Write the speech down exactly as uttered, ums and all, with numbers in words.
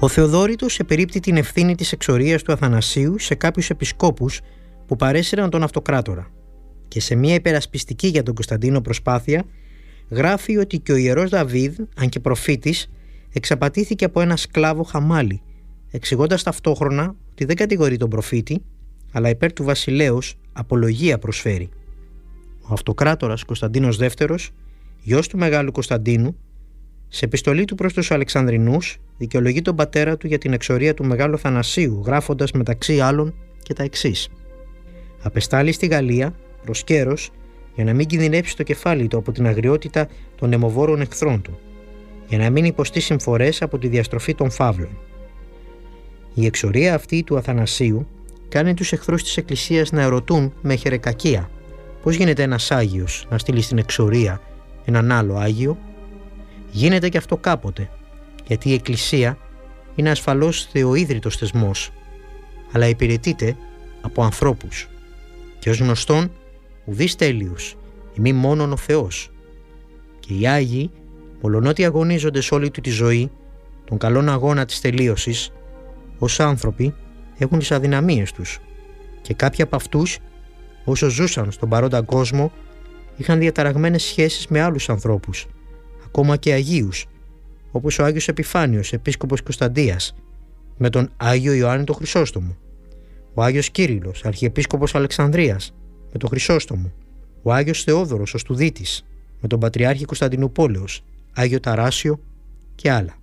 Ο Θεοδόρητος επερίπτει την ευθύνη της εξορίας του Αθανασίου σε κάποιους επισκόπους που παρέσυραν τον αυτοκράτορα και σε μια υπερασπιστική για τον Κωνσταντίνο προσπάθεια γράφει ότι και ο ιερός Δαβίδ, αν και προφήτης, εξαπατήθηκε από ένα σκλάβο χαμάλη, εξηγώντας ταυτόχρονα ότι δεν κατηγορεί τον προφήτη, αλλά υπέρ του βασιλέως απολογία προσφέρει. Ο αυτοκράτορας Κωνσταντίνος Δεύτερος, γιος του Μεγάλου Κωνσταντίνου, σε επιστολή του προς τους Αλεξανδρινούς δικαιολογεί τον πατέρα του για την εξορία του Μεγάλου Αθανασίου, γράφοντας μεταξύ άλλων και τα εξής: «Απεστάλλει στη Γαλλία προς καιρός για να μην κινδυνεύσει το κεφάλι του από την αγριότητα των αιμοβόρων εχθρών του, για να μην υποστεί συμφορές από τη διαστροφή των φαύλων». Η εξορία αυτή του Αθανασίου κάνει τους εχθρούς της Εκκλησίας να ερωτούν με χερεκακία πώς γίνεται ένας Άγιος να στείλει στην εξορία έναν άλλο Άγιο. Γίνεται και αυτό κάποτε, γιατί η Εκκλησία είναι ασφαλώς θεοίδρυτος θεσμός, αλλά υπηρετείται από ανθρώπους. Και ως γνωστόν, ουδείς τέλειος, ημί μόνον ο Θεός. Και οι Άγιοι, μολονότι αγωνίζονται σε όλη του τη ζωή, τον καλόν αγώνα της τελείωσης, ως άνθρωποι έχουν τις αδυναμίες τους. Και κάποιοι από αυτούς, όσο ζούσαν στον παρόντα κόσμο, είχαν διαταραγμένες σχέσεις με άλλους ανθρώπους, ακόμα και Αγίους, όπως ο Άγιος Επιφάνιος, επίσκοπος Κωνσταντίας, με τον Άγιο Ιωάννη τον Χρυσόστομο, ο Άγιος Κύριλλος, αρχιεπίσκοπος Αλεξανδρίας, με τον Χρυσόστομο, ο Άγιος Θεόδωρος ο Στουδίτης, με τον Πατριάρχη Κωνσταντινούπολεως, Άγιο Ταράσιο και άλλα.